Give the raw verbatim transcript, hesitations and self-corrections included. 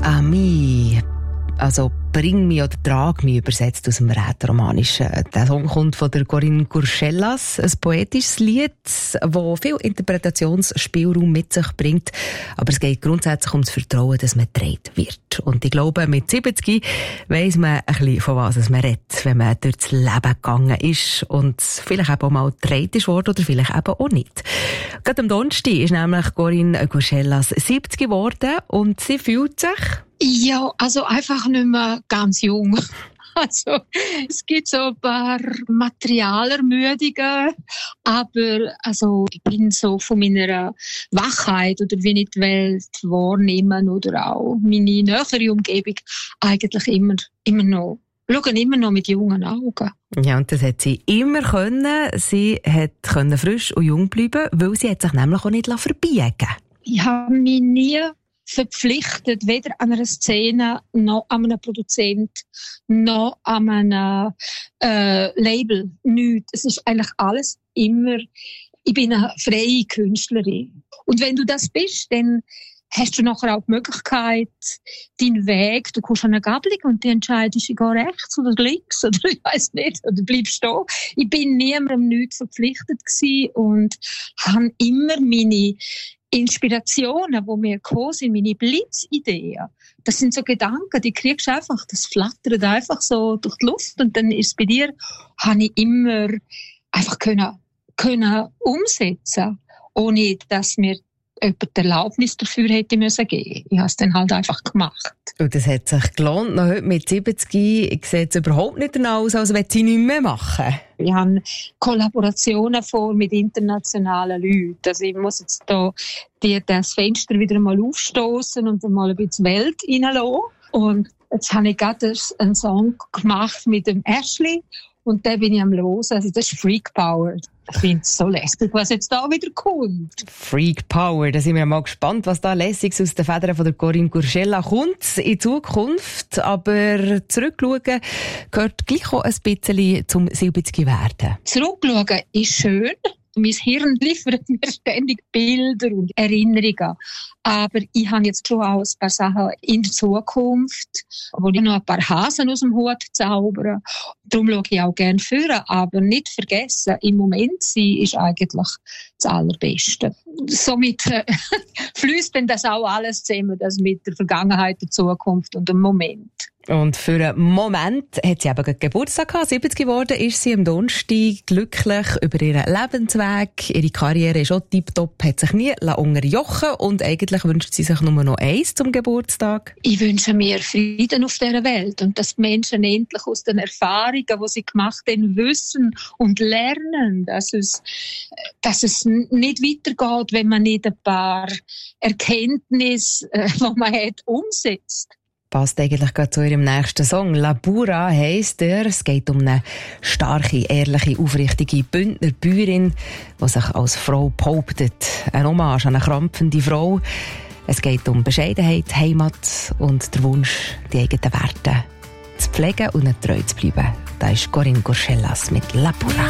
Ami, also «Bring mich» oder «Trag mich» übersetzt aus dem Rätoromanischen. Der Song kommt von der Corinne Curschellas, ein poetisches Lied, das viel Interpretationsspielraum mit sich bringt. Aber es geht grundsätzlich um das Vertrauen, dass man getragen wird. Und ich glaube, mit siebzig weiss man ein bisschen, von was man redet, wenn man durchs Leben gegangen ist und vielleicht eben auch mal getragen ist worden oder vielleicht eben auch nicht. Gerade am Donnerstag ist nämlich Corinne Curschellas siebzig geworden und sie fühlt sich... Ja, also einfach nicht mehr ganz jung. Also, es gibt so ein paar Materialermüdungen, aber also, ich bin so von meiner Wachheit oder wie ich die Welt wahrnehme oder auch meine nähere Umgebung eigentlich immer, immer noch, schauen immer noch mit jungen Augen. Ja, und das hat sie immer können. Sie hat können frisch und jung bleiben, weil sie hat sich nämlich auch nicht verbiegen. Ich habe mich nie verpflichtet, weder an einer Szene, noch an einem Produzent, noch an einem äh, Label. Nichts. Es ist eigentlich alles immer, ich bin eine freie Künstlerin. Und wenn du das bist, dann hast du nachher auch die Möglichkeit, deinen Weg, du kommst an eine Gabelung und du entscheidest, ich gehe rechts oder links oder ich weiss nicht, oder bleibst da. Ich bin niemandem nichts verpflichtet gewesen und habe immer meine Inspirationen, die mir gekommen sind, meine Blitzideen, das sind so Gedanken, die kriegst du einfach, das flattert einfach so durch die Luft und dann ist es bei dir, habe ich immer einfach können, können umsetzen, ohne dass mir jemand die Erlaubnis dafür hätte müssen geben. Ich habe es dann halt einfach gemacht. Und das hat sich gelohnt. Noch heute mit siebzig sieht es überhaupt nicht danach aus, als würde sie nichts mehr machen. Wir haben Kollaborationen vor mit internationalen Leuten. Also ich muss jetzt da dir das Fenster wieder mal aufstoßen und mal ein bisschen Welt reinlassen. Und jetzt habe ich gerade einen Song gemacht mit dem Ashley und den bin ich am Hören. Also das ist Freak Power. Ich finde es so lässig, was jetzt da wieder kommt. Freak Power, da sind wir mal gespannt, was da Lässiges aus den Federn von der Corinne Curschellas kommt in Zukunft. Aber zurückschauen gehört gleich auch ein bisschen zum siebzig werden. Zurückschauen ist schön. Mein Hirn liefert mir ständig Bilder und Erinnerungen. Aber ich habe jetzt schon auch ein paar Sachen in der Zukunft, wo ich noch ein paar Hasen aus dem Hut zaubere. Darum schaue ich auch gerne vor. Aber nicht vergessen, im Moment sein ist eigentlich das Allerbeste. Somit äh, fließt denn das auch alles zusammen, das mit der Vergangenheit, der Zukunft und dem Moment. Und für einen Moment hat sie eben gerade Geburtstag gehabt. siebzig geworden ist sie am Donnerstag, glücklich über ihren Lebensweg. Ihre Karriere ist auch tipptopp, hat sich nie unterjochen und eigentlich wünscht sie sich nur noch eins zum Geburtstag. Ich wünsche mir Frieden auf dieser Welt und dass die Menschen endlich aus den Erfahrungen, die sie gemacht haben, wissen und lernen, dass es, dass es nicht weitergeht, wenn man nicht ein paar Erkenntnisse, die man hat, umsetzt. Passt eigentlich gerade zu ihrem nächsten Song. «Labura» heisst er. Es geht um eine starke, ehrliche, aufrichtige Bündner Bäuerin, die sich als Frau behauptet. Eine Hommage an eine krampfende Frau. Es geht um Bescheidenheit, Heimat und der Wunsch, die eigenen Werte zu pflegen und nicht treu zu bleiben. Da ist Corinne Curschellas mit «Labura».